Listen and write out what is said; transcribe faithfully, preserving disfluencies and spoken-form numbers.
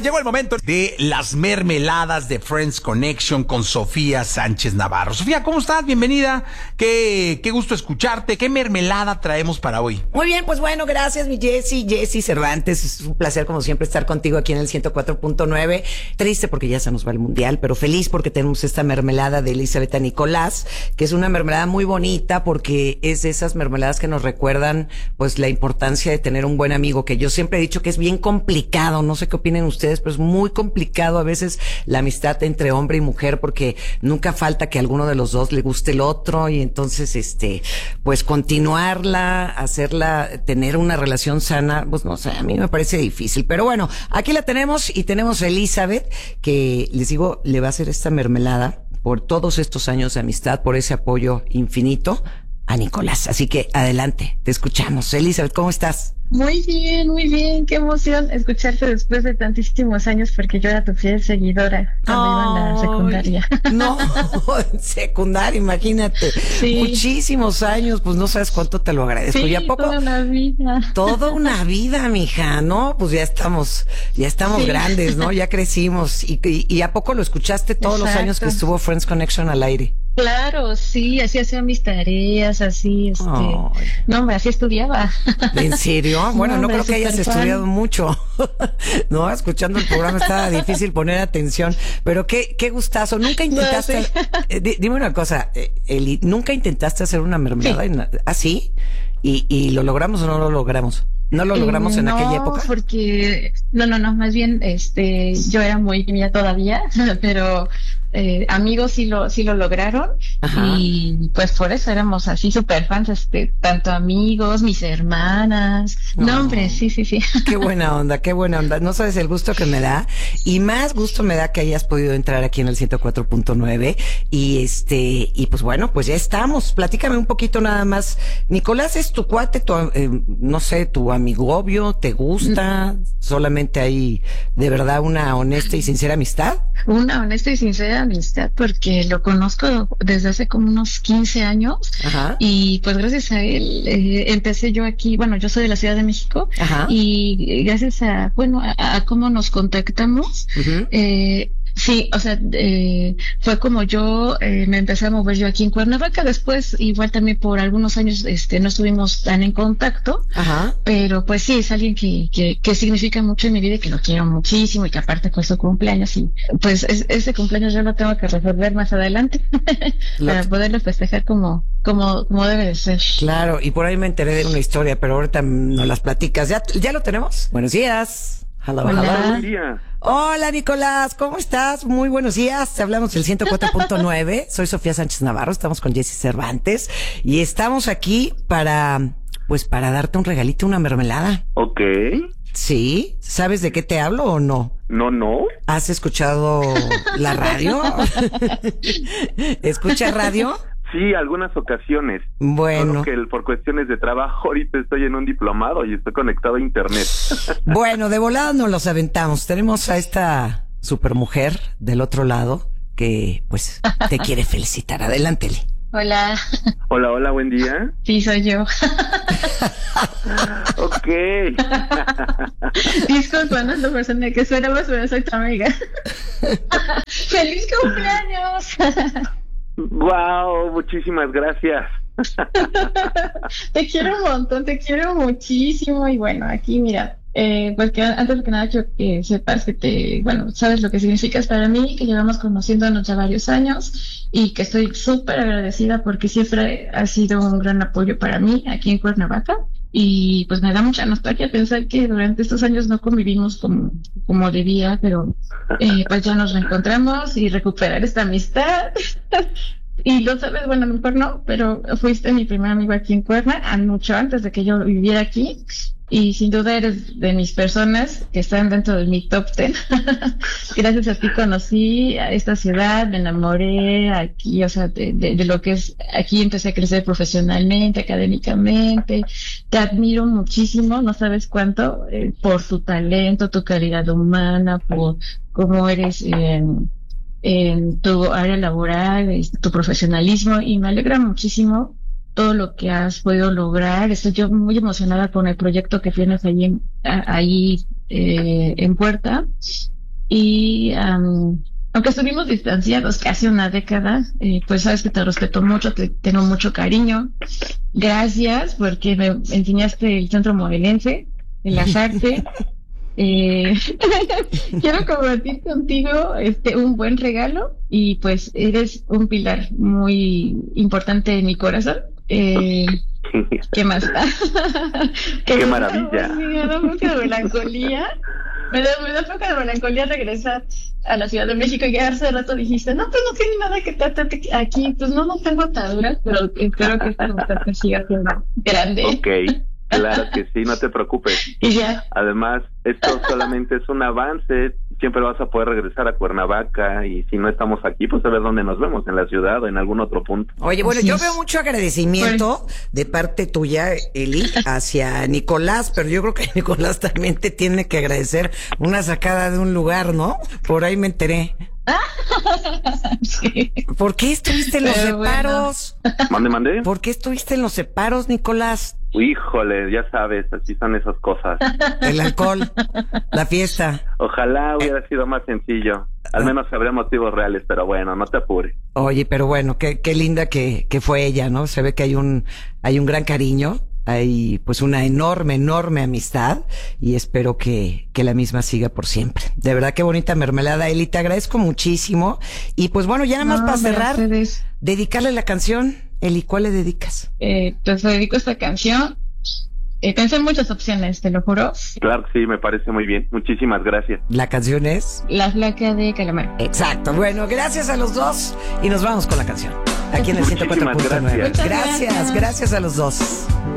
llegó el momento de las mermeladas de Friends Connection con Sofía Sánchez Navarro. Sofía, ¿cómo estás? Bienvenida. Qué, qué gusto escucharte. ¿Qué mermelada traemos para hoy? Muy bien, pues bueno, gracias, mi Jessy, Jessy Cervantes. Es un placer, como siempre, estar contigo aquí en el ciento cuatro punto nueve. Triste porque ya se nos va el mundial, pero feliz porque tenemos esta mermelada de Elizabeth Nicolás, que es una mermelada muy bonita porque es de esas mermeladas que nos recuerdan, pues, la importancia de tener un buen amigo, que yo siempre he dicho que es bien complicado. No sé qué opinen ustedes, pero es muy complicado a veces la amistad entre hombre y mujer, porque nunca falta que a alguno de los dos le guste el otro, y entonces, este, pues continuarla, hacerla, tener una relación sana, pues no sé, a mí me parece difícil. Pero bueno, aquí la tenemos, y tenemos a Elizabeth, que les digo, le va a hacer esta mermelada por todos estos años de amistad, por ese apoyo infinito a Nicolás. Así que adelante, te escuchamos. Elizabeth, ¿cómo estás? Muy bien, muy bien, qué emoción escucharte después de tantísimos años, porque yo era tu fiel seguidora cuando iba en la secundaria. No, en secundaria, imagínate. Sí. Muchísimos años, pues no sabes cuánto te lo agradezco. Sí, ¿Y a poco? Toda una vida. Toda una vida, mija, ¿no? Pues ya estamos, ya estamos sí. grandes, ¿no? Ya crecimos. ¿Y, y, y a poco lo escuchaste todos Exacto. los años que estuvo Friends Connection al aire? Claro, sí, así hacía mis tareas, así, este, oh. no, hombre, así estudiaba. ¿En serio? Bueno, no, no creo que hayas estudiado mucho, no, escuchando el programa estaba difícil poner atención, pero qué, qué gustazo. Nunca intentaste, no, sí. eh, dime una cosa, Eli, ¿nunca intentaste hacer una mermelada? Sí. ¿Ah, sí? ¿Y, y lo logramos o no lo logramos? ¿No lo logramos eh, en no, aquella época? No, porque, no, no, no, más bien, este, yo era muy niña todavía, pero eh, amigos sí lo, sí lo lograron. Ajá. Y pues por eso éramos así súper fans, este, tanto amigos, mis hermanas, no, no hombre, sí, sí, sí. Qué buena onda, qué buena onda, no sabes el gusto que me da, y más gusto me da que hayas podido entrar aquí en el ciento cuatro punto nueve, y este, y pues bueno, pues ya estamos, platícame un poquito nada más. Nicolás es tu cuate, tu, eh, no sé, tu amigo obvio, ¿te gusta? ¿Solamente hay de verdad una honesta y sincera amistad? Una honesta y sincera amistad, porque lo conozco desde hace como unos quince años. Ajá. Y pues gracias a él eh, empecé yo aquí, bueno, yo soy de la Ciudad de México. Ajá. Y gracias a, bueno, a, a cómo nos contactamos, uh-huh. eh, sí, o sea, eh, fue como yo eh, me empecé a mover yo aquí en Cuernavaca. Después, igual también por algunos años este no estuvimos tan en contacto. Ajá. Pero pues sí, es alguien que, que, que significa mucho en mi vida y que lo quiero muchísimo, y que aparte fue su cumpleaños, y pues es, ese cumpleaños yo lo tengo que resolver más adelante para poderlo festejar como, como, como debe de ser. Claro, y por ahí me enteré de una historia, pero ahorita nos las platicas. ¿Ya, ya lo tenemos? Buenos días. Hello, Hola. hello. Buen día. Hola, Nicolás, ¿cómo estás? Muy buenos días. Te hablamos del ciento cuatro punto nueve. Soy Sofía Sánchez Navarro, estamos con Jessy Cervantes y estamos aquí para, pues, para darte un regalito, una mermelada. Ok. Sí, ¿sabes de qué te hablo o no? No, no. ¿Has escuchado la radio? ¿Escuchas radio? Sí, algunas ocasiones. Bueno. Solo que el, por cuestiones de trabajo, ahorita estoy en un diplomado y estoy conectado a internet. Bueno, de volada nos los aventamos. Tenemos a esta supermujer del otro lado que, pues, te quiere felicitar. Adelántele. Hola. Hola, hola, buen día. Sí, soy yo. Ok. Disculpa, no es la persona que esperabas, pero soy tu amiga. ¡Feliz cumpleaños! Wow, muchísimas gracias. Te quiero un montón, te quiero muchísimo. Y bueno, aquí mira, eh, pues que antes que nada quiero que sepas que te, bueno, sabes lo que significas para mí, que llevamos conociéndonos ya varios años y que estoy súper agradecida porque siempre has sido un gran apoyo para mí aquí en Cuernavaca. Y pues me da mucha nostalgia pensar que durante estos años no convivimos como, como debía, pero eh, pues ya nos reencontramos y recuperar esta amistad. Y lo sabes, bueno, a lo mejor no, pero fuiste mi primer amigo aquí en Cuerna, mucho antes de que yo viviera aquí. Y sin duda eres de mis personas que están dentro de mi top ten. Gracias a ti conocí a esta ciudad, me enamoré aquí, o sea, de, de, de lo que es, aquí empecé a crecer profesionalmente, académicamente. Te admiro muchísimo, no sabes cuánto, eh, por tu talento, tu calidad humana, por cómo eres en, en tu área laboral, tu profesionalismo, y me alegra muchísimo todo lo que has podido lograr. Estoy yo muy emocionada con el proyecto que tienes ahí en, ahí eh, en puerta, y um, aunque estuvimos distanciados casi una década, eh, pues sabes que te respeto mucho, te tengo mucho cariño. Gracias porque me enseñaste el centro morelense, el Lazarte. Eh, quiero compartir contigo este un buen regalo y pues eres un pilar muy importante en mi corazón. Eh, ¿Qué más? ¡Qué me maravilla! Da, me da poca de melancolía. Me da, me da poca de melancolía regresar a la Ciudad de México y hace rato dijiste, no, pues no tiene nada que tratarte aquí. Pues no, no tengo ataduras, pero espero que esta mujer siga siendo grande. Ok. Claro que sí, no te preocupes. Y ya. Además, esto solamente es un avance. Siempre vas a poder regresar a Cuernavaca y si no estamos aquí, pues a ver dónde nos vemos, en la ciudad o en algún otro punto. Oye, bueno, Así yo es. veo mucho agradecimiento de parte tuya, Eli, hacia Nicolás, pero yo creo que Nicolás también te tiene que agradecer una sacada de un lugar, ¿no? Por ahí me enteré. Sí. ¿Por qué estuviste en los Pero bueno. separos? Mande, mande. ¿Por qué estuviste en los separos, Nicolás? Híjole, ya sabes, así son esas cosas. El alcohol, la fiesta. Ojalá hubiera sido más sencillo. Al menos habría motivos reales, pero bueno, no te apures. Oye, pero bueno, qué, qué linda que, que fue ella, ¿no? Se ve que hay un, hay un gran cariño, hay pues una enorme, enorme amistad y espero que, que la misma siga por siempre. De verdad, qué bonita mermelada, Eli, te agradezco muchísimo. Y pues bueno, ya nada más No, para pero cerrar, ustedes, dedicarle la canción. Eli, ¿cuál le dedicas? eh, pues dedico esta canción. Eh, pensé en muchas opciones, te lo juro. Claro que sí, me parece muy bien. Muchísimas gracias. La canción es... La flaca de Calamar. Exacto. Bueno, gracias a los dos y nos vamos con la canción. Aquí en el ciento cuatro punto nueve. Muchísimas gracias. Gracias, gracias a los dos.